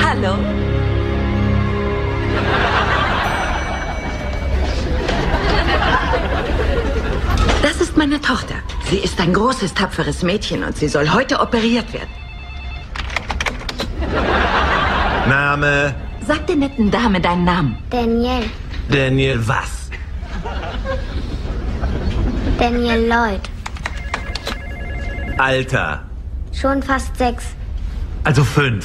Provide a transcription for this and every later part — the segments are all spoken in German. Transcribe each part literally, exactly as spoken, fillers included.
Hallo. Das ist meine Tochter. Sie ist ein großes, tapferes Mädchen und sie soll heute operiert werden. Name? Sag der netten Dame deinen Namen. Daniel. Daniel was? Daniel Lloyd. Alter? Schon fast sechs. Also fünf.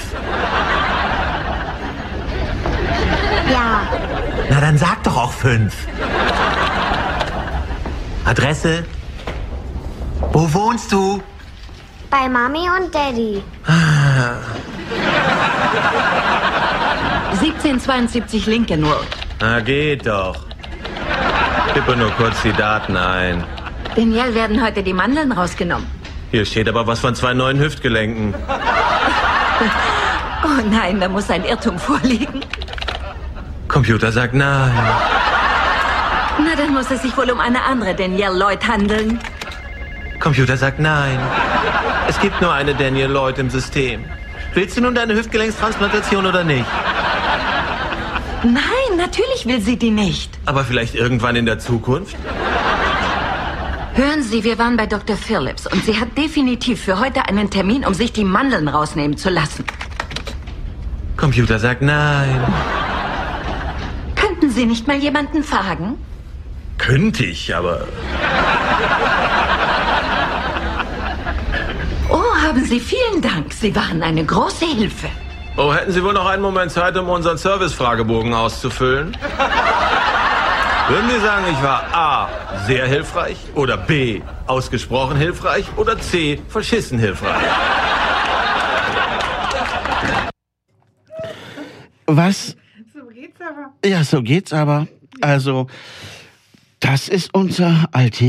Ja. Na, dann sag doch auch fünf. Adresse? Wo wohnst du? Bei Mami und Daddy. siebzehnhundertzweiundsiebzig Lincoln Road. Na, geht doch. Tippe nur kurz die Daten ein. Daniel werden heute die Mandeln rausgenommen. Hier steht aber was von zwei neuen Hüftgelenken. Oh nein, da muss ein Irrtum vorliegen. Computer sagt nein. Na, dann muss es sich wohl um eine andere Danielle Lloyd handeln. Computer sagt nein. Es gibt nur eine Daniel Lloyd im System. Willst du nun deine Hüftgelenkstransplantation oder nicht? Nein, natürlich will sie die nicht. Aber vielleicht irgendwann in der Zukunft? Hören Sie, wir waren bei Doktor Phillips und sie hat definitiv für heute einen Termin, um sich die Mandeln rausnehmen zu lassen. Computer sagt nein. Könnten Sie nicht mal jemanden fragen? Könnte ich, aber... Oh, haben Sie vielen Dank. Sie waren eine große Hilfe. Oh, hätten Sie wohl noch einen Moment Zeit, um unseren Service-Fragebogen auszufüllen? Würden Sie sagen, ich war A, sehr hilfreich, oder B, ausgesprochen hilfreich, oder C, verschissen hilfreich? Was? So geht's aber. Ja, so geht's aber. Also, das ist unser alltägliches